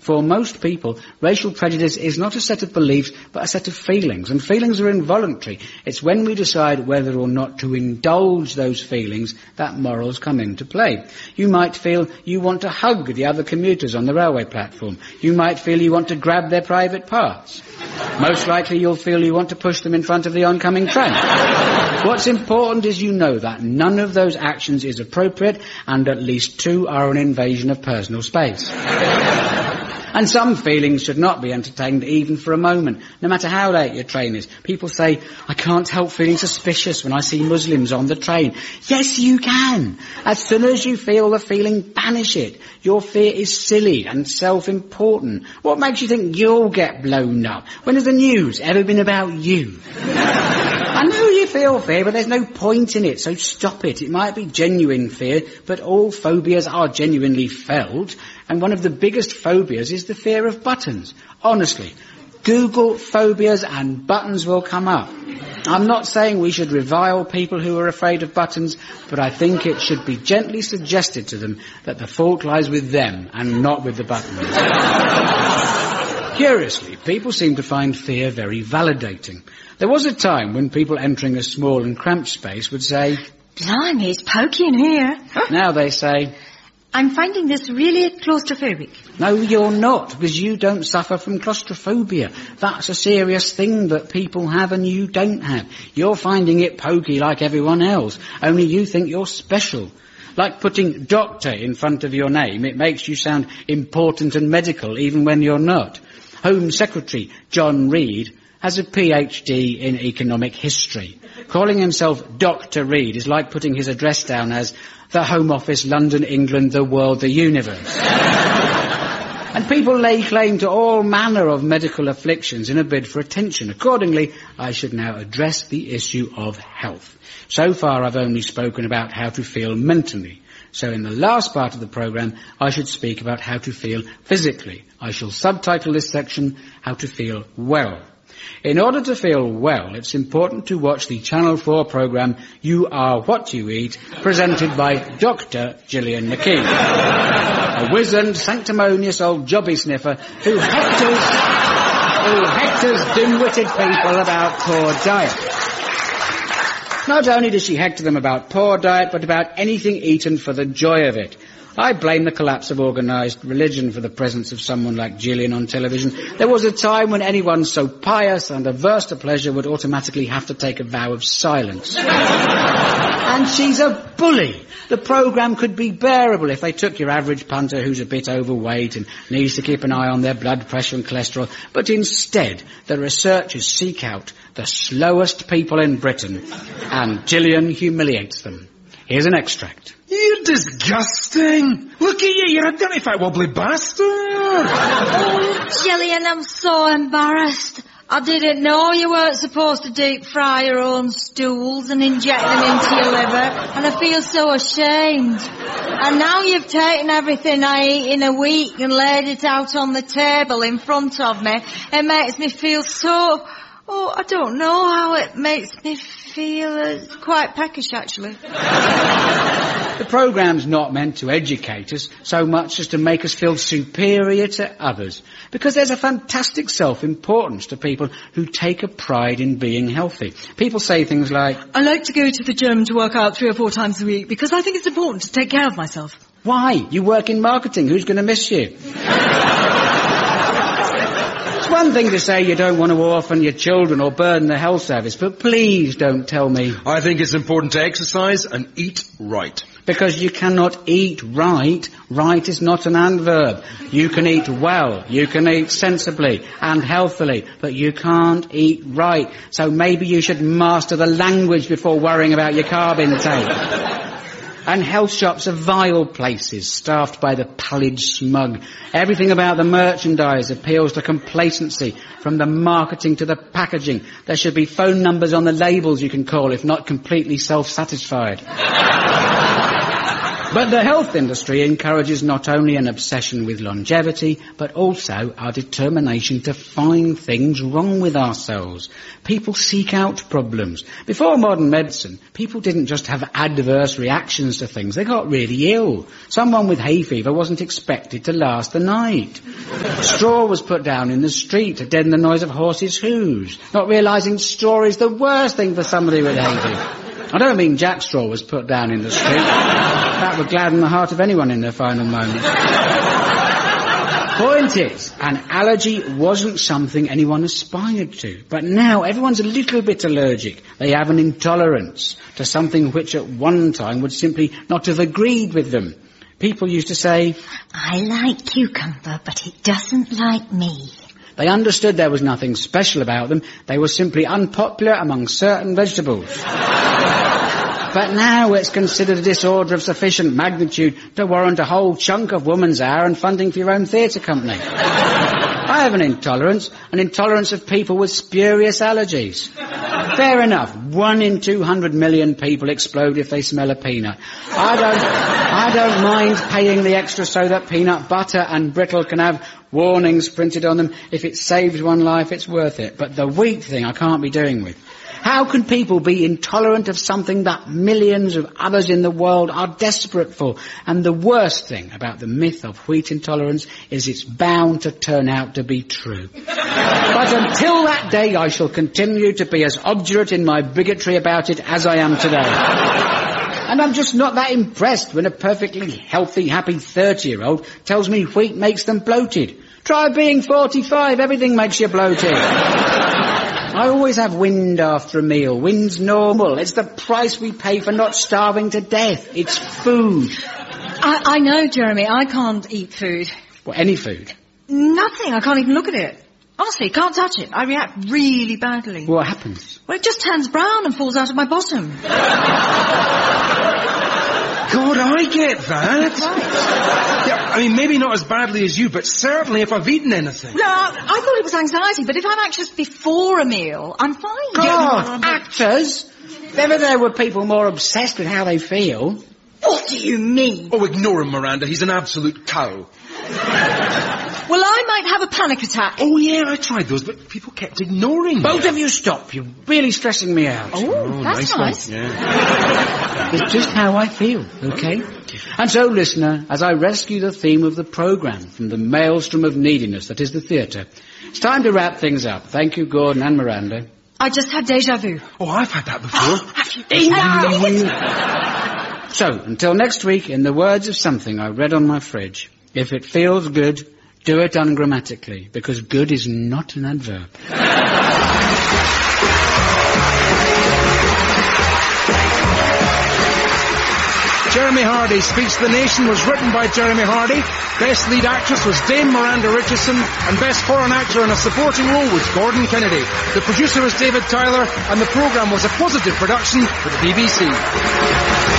For most people, racial prejudice is not a set of beliefs, but a set of feelings. And feelings are involuntary. It's when we decide whether or not to indulge those feelings that morals come into play. You might feel you want to hug the other commuters on the railway platform. You might feel you want to grab their private parts. Most likely you'll feel you want to push them in front of the oncoming train. What's important is you know that none of those actions is appropriate, and at least 2 are an invasion of personal space. And some feelings should not be entertained even for a moment, no matter how late your train is. People say, I can't help feeling suspicious when I see Muslims on the train. Yes, you can. As soon as you feel the feeling, banish it. Your fear is silly and self-important. What makes you think you'll get blown up? When has the news ever been about you? I know you feel fear, but there's no point in it, so stop it. It might be genuine fear, but all phobias are genuinely felt, and one of the biggest phobias is the fear of buttons. Honestly, Google phobias and buttons will come up. I'm not saying we should revile people who are afraid of buttons, but I think it should be gently suggested to them that the fault lies with them and not with the buttons. Curiously, people seem to find fear very validating. There was a time when people entering a small and cramped space would say, Blimey, it's pokey in here. Now they say, I'm finding this really claustrophobic. No, you're not, because you don't suffer from claustrophobia. That's a serious thing that people have and you don't have. You're finding it pokey like everyone else, only you think you're special. Like putting doctor in front of your name, it makes you sound important and medical even when you're not. Home Secretary John Reid has a PhD in economic history. Calling himself Dr. Reid is like putting his address down as the Home Office, London, England, the world, the universe. And people lay claim to all manner of medical afflictions in a bid for attention. Accordingly, I should now address the issue of health. So far, I've only spoken about how to feel mentally. So in the last part of the programme, I should speak about how to feel physically. I shall subtitle this section, How to Feel Well. In order to feel well, it's important to watch the Channel 4 programme You Are What You Eat, presented by Dr. Gillian McKee, a wizened, sanctimonious old jobby sniffer who hectors dim-witted people about poor diet. Not only does she hector them about poor diet, but about anything eaten for the joy of it. I blame the collapse of organised religion for the presence of someone like Gillian on television. There was a time when anyone so pious and averse to pleasure would automatically have to take a vow of silence. And she's a bully. The programme could be bearable if they took your average punter who's a bit overweight and needs to keep an eye on their blood pressure and cholesterol, but instead the researchers seek out the slowest people in Britain, and Gillian humiliates them. Here's an extract. You're disgusting. Look at you, you're a dirty fat wobbly bastard. Oh, Gillian, I'm so embarrassed. I didn't know you weren't supposed to deep fry your own stools and inject them into your liver, and I feel so ashamed. And now you've taken everything I eat in a week and laid it out on the table in front of me. It makes me feel so... Oh, I don't know how it makes me feel. It's quite peckish, actually. The programme's not meant to educate us so much as to make us feel superior to others. Because there's a fantastic self-importance to people who take a pride in being healthy. People say things like, I like to go to the gym to work out 3 or 4 times a week because I think it's important to take care of myself. Why? You work in marketing. Who's going to miss you? It's one thing to say you don't want to orphan your children or burden the health service, but please don't tell me. I think it's important to exercise and eat right. Because you cannot eat right. Right is not an adverb. You can eat well, you can eat sensibly and healthily, but you can't eat right. So maybe you should master the language before worrying about your carb intake. And health shops are vile places, staffed by the pallid smug. Everything about the merchandise appeals to complacency, from the marketing to the packaging. There should be phone numbers on the labels you can call if not completely self-satisfied. But the health industry encourages not only an obsession with longevity, but also our determination to find things wrong with ourselves. People seek out problems. Before modern medicine, people didn't just have adverse reactions to things, they got really ill. Someone with hay fever wasn't expected to last the night. Straw was put down in the street to deaden the noise of horses' hooves, not realising straw is the worst thing for somebody with hay fever. I don't mean Jack Straw was put down in the street. That would gladden the heart of anyone in their final moments. Point is, an allergy wasn't something anyone aspired to. But now everyone's a little bit allergic. They have an intolerance to something which at one time would simply not have agreed with them. People used to say, I like cucumber, but it doesn't like me. They understood there was nothing special about them. They were simply unpopular among certain vegetables. But now it's considered a disorder of sufficient magnitude to warrant a whole chunk of Woman's Hour and funding for your own theatre company. I have an intolerance of people with spurious allergies. Fair enough, 1 in 200 million people explode if they smell a peanut. I don't mind paying the extra so that peanut butter and brittle can have warnings printed on them. If it saves one life, it's worth it. But the wheat thing I can't be doing with. How can people be intolerant of something that millions of others in the world are desperate for? And the worst thing about the myth of wheat intolerance is it's bound to turn out to be true. But until that day, I shall continue to be as obdurate in my bigotry about it as I am today. And I'm just not that impressed when a perfectly healthy, happy 30-year-old tells me wheat makes them bloated. Try being 45, everything makes you bloated. I always have wind after a meal. Wind's normal. It's the price we pay for not starving to death. It's food. I know, Jeremy, I can't eat food. Well, any food? Nothing, I can't even look at it. Honestly, can't touch it. I react really badly. What happens? Well, it just turns brown and falls out of my bottom. God, I get that. Right. Yeah, I mean, maybe not as badly as you, but certainly if I've eaten anything. No, I thought it was anxiety, but if I'm anxious before a meal, I'm fine. God, actors? Never there were people more obsessed with how they feel. What do you mean? Oh, ignore him, Miranda. He's an absolute cow. Well, I might have a panic attack. Oh, yeah, I tried those, but people kept ignoring me. Both of you stop. You're really stressing me out. Oh, that's nice. Yeah. It's just how I feel, okay? And so, listener, as I rescue the theme of the programme from the maelstrom of neediness that is the theatre, it's time to wrap things up. Thank you, Gordon and Miranda. I just had déjà vu. Oh, I've had that before. Have you? So, until next week, in the words of something I read on my fridge, if it feels good, do it ungrammatically, because good is not an adverb. Jeremy Hardy Speaks to the Nation was written by Jeremy Hardy. Best lead actress was Dame Miranda Richardson, and best foreign actor in a supporting role was Gordon Kennedy. The producer was David Tyler, and the programme was a Positive production for the BBC.